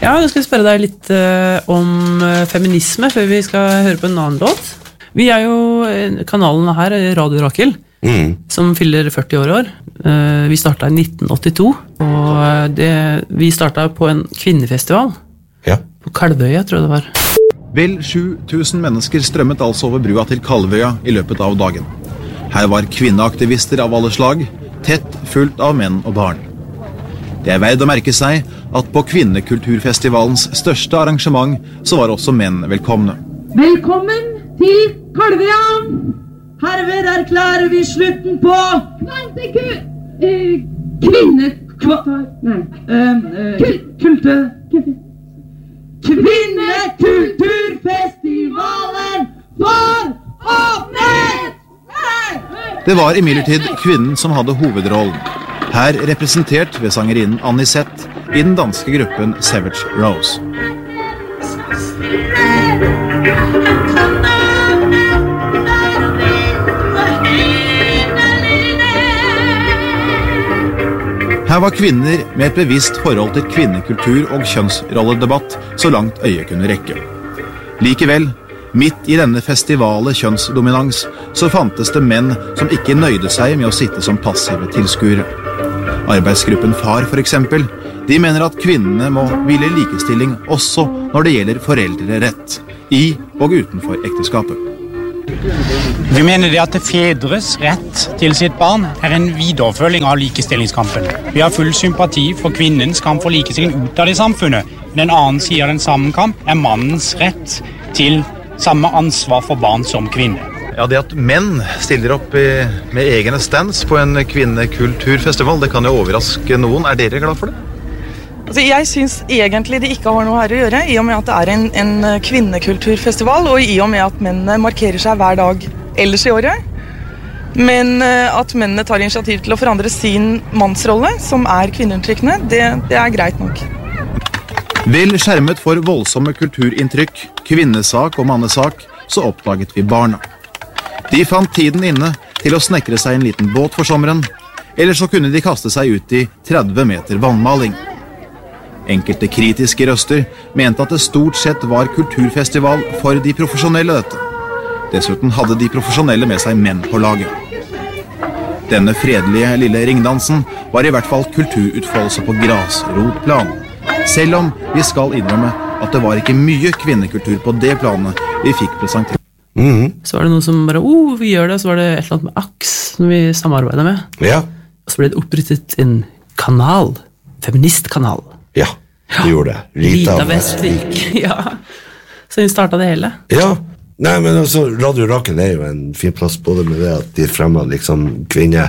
Ja, jeg skal spørre deg litt om feminisme før vi skal høre på en annen låt. Vi jo kanalen her, Radio Rakel, som fyller 40 år. Vi startet i 1982, og vi startet på en kvinnefestival på Kalvøya, tror jeg det var. Vel 7000 mennesker strømmet altså over brua til Kalvøya i løpet av dagen. Her var kvinneaktivister av alle slag, tett fullt av menn og barn. Det verd å merke seg at på Kvinnekulturfestivalens største arrangement så var også menn velkomne. Velkommen til Kalvøya! Herved erklærer vi slutten på Kvinnekulturfestivalen for åpnet! Det var imidlertid kvinnen som hadde hovedrollen. Her representert ved sangerinnen Anisette i den danske gruppen Savage Rose. Her var kvinner med et bevisst forhold til kvinnekultur og kjønnsrolledebatt så langt øyet kunne rekke. Likevel, midt i denne festivale kjønnsdominans, så fantes det menn som ikke nøyde seg med å sitte som passive tilskuere. Arbeidsgruppen FAR for eksempel, de mener at kvinnene må ville likestilling også når det gjelder foreldrerett, i og utenfor ekteskapet. Vi mener det at fedres rett til sitt barn en videreføring av likestillingskampen. Vi har full sympati for kvinnens kamp for likestilling ut av det samfunnet. Men en annen side av den samme kamp mannens rett til samme ansvar for barn som kvinne. Ja, det at menn stiller opp med egne stands på en kvinnekulturfestival, det kan jo overraske noen. Dere glad for det? Altså, jeg synes egentlig det ikke har noe her å gjøre, i og med at det en kvinnekulturfestival, og i og med at mennene markerer seg hver dag ellers i året. Men at mennene tar initiativ til å forandre sin mannsrolle, som kvinneundertrykkende, det greit nok. Vel skjermet for voldsomme kulturinntrykk, kvinnesak og mannesak, så oppdaget vi barna. De fant tiden inne til å snekre seg en liten båt for sommeren, eller så kunne de kaste seg ut i 30 meter vannmaling. Enkelte kritiske røster mente at det stort sett var kulturfestival for de profesjonelle dette. Dessuten hadde de profesjonelle med seg menn på laget. Denne fredelige lille ringdansen var i hvert fall kulturutfoldelse på grasrotplan. Selv om vi skal innrømme at det var ikke mye kvinnekultur på det planet vi fikk presentert. Så var det noen som bare, vi gjør det, så var det et eller annet med AKS som vi samarbeidet med. Ja. Og så ble det oppryttet en kanal, feministkanal. Ja, det gjorde det. Rita Vestvik. Ja, så hun startet det hele. Ja, nei, men altså, Radio Rakel jo en fin plass, både med det at de fremmer liksom kvinner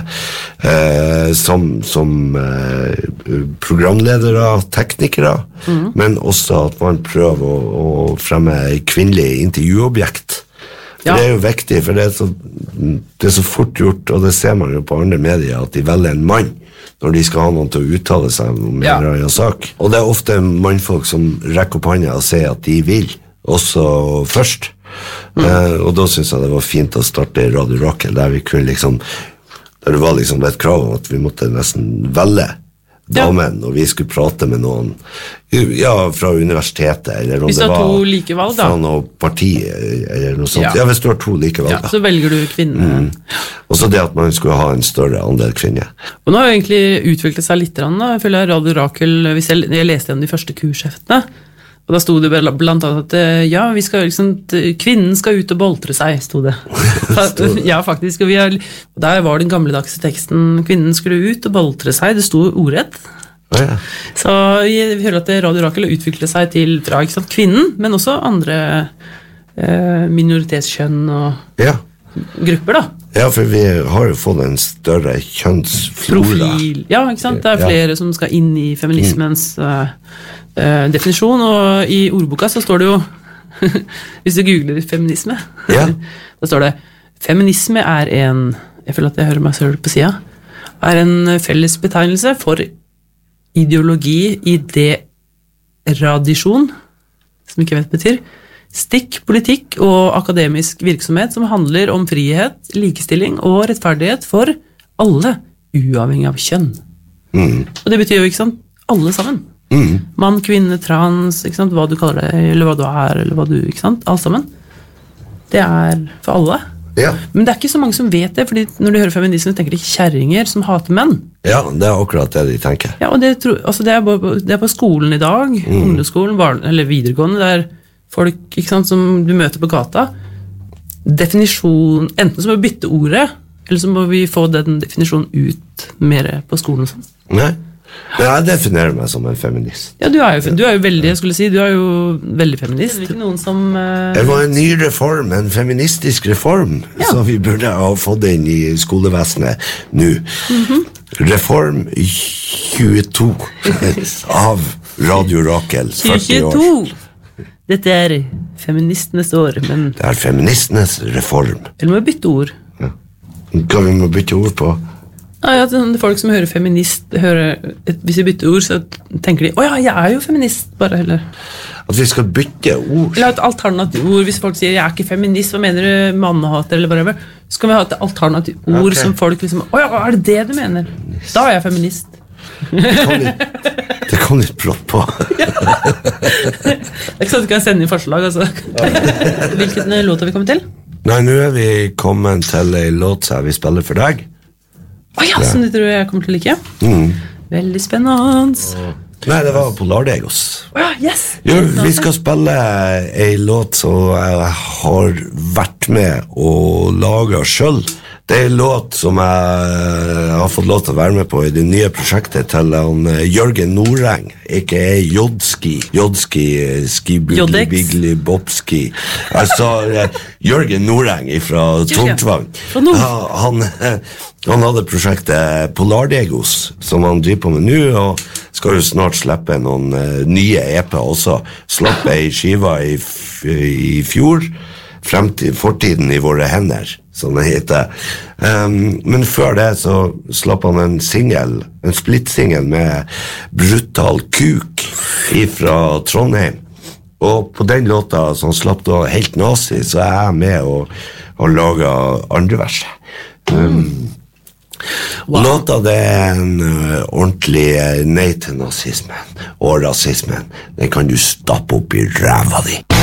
som programledere, teknikere, men også at man prøver å fremme kvinnelig intervjuobjekt. For det jo viktig, for det så fort gjort, og det ser man jo på andre medier, at de velger en mann når de skal ha noen til å uttale seg om en eller annen sak. Og det ofte mannfolk som rekker opp hånda og sier at de vil, også først. Og da synes jeg det var fint å starte Radio Rakel, der vi kunne liksom, der det var liksom et krav om at vi måtte nesten velge damen, og vi skulle prate med noen fra universitetet, eller om hvis det var to likevalg, fra noe parti, eller noe sånt. Ja, hvis du har to likevalg, så velger du kvinne. Og så det at man skulle ha en større andel kvinner. Og nå har jo egentlig utviklet seg litt, jeg føler Radio Rakel, hvis jeg leste gjennom de første kursheftene, og da stod det blant annet at vi skal, kvinnen skal ut og boltre seg, stod det. Ja, faktisk. Og der var den gamledagse teksten, kvinnen skulle ut og boltre seg, det stod ordrett. Så jeg føler at Radio Rakel utviklet seg til fra kvinnen, men også andre minoritetskjønn og grupper da. Ja, for vi har jo fått en større kjønnsflora. Profil, ja, ikke sant? Det flere som skal inn i feminismens definisjon, og i ordboka så står det jo, hvis du googler feminisme, da står det, feminisme jeg føler at jeg hører meg selv på siden, en felles betegnelse for ideologi, idéradisjon, som ikke vet betyr, stikk, politikk og akademisk virksomhet som handler om frihet, likestilling og rettferdighet for alle, uavhengig av kjønn. Og det betyr jo ikke sant, alle sammen. Mann, kvinne, trans, ikke sant? Hva du kaller det, eller hva du eller hva du, ikke sant? Alt sammen. Det for alle. Ja. Men det ikke så mange som vet det, fordi når de hører feminisme, tenker de kjerringer som hater menn. Ja, det akkurat det de tenker. Ja, og det på skolen i dag, ungdomsskolen, eller videregående, der folk, ikke sant, som du møter på gata, definisjon, enten så må vi bytte ordet, eller så må vi få den definisjonen ut mer på skolen og sånn. Nei, jeg definerer meg som en feminist. Ja, du er jo veldig, jeg skulle si, du er jo veldig feminist. Det ikke noen som... Det var en ny reform, en feministisk reform, som vi burde ha fått inn i skolevesenet nå. Reform 22 av Radio Rakel, 40 år. 22! Dette feministenes år, men... Det feministenes reform. Eller må vi bytte ord? Ja. Hva vi må bytte ord på? Ja, folk som hører feminist, hvis vi bytter ord, så tenker de, åja, jeg jo feminist, bare heller. At vi skal bytte ord? Eller et alternativt ord, hvis folk sier, jeg ikke feminist, hva mener du, mannehater, eller whatever, så kan vi ha et alternativt ord som folk liksom, åja, det det du mener? Da jeg feminist. Det kom litt brått på. Det ikke sånn at du kan sende inn forslag, altså. Hvilken låt har vi kommet til? Nei, nå vi kommet til en låt som vi spiller for deg. Åja, som du tror jeg kommer til å like. Veldig spennende. Nei, det var Polardegos. Åja, yes! Jo, vi skal spille en låt som jeg har vært med og laget selv. Det en låt som jeg har fått lov til å være med på i det nye prosjektet til Jørgen Noreng, ikke Jodski, Skibugli, Bobski. Altså, Jørgen Noreng fra Tortvang. Han hadde prosjektet Polardegos, som han driver på med nå, og skal jo snart slippe noen nye EP også. Slapp ei skiva i fjor, fortiden i våre hender, som det heter. Men før det så slapp han en splittsingel med Brutal Kuk fra Trondheim. Og på den låta som slapp da Helt Nazi, så jeg med og laget andre verset. Låta det en ordentlig nei til nazismen og rasismen. Den kan du stappe opp i ræva di.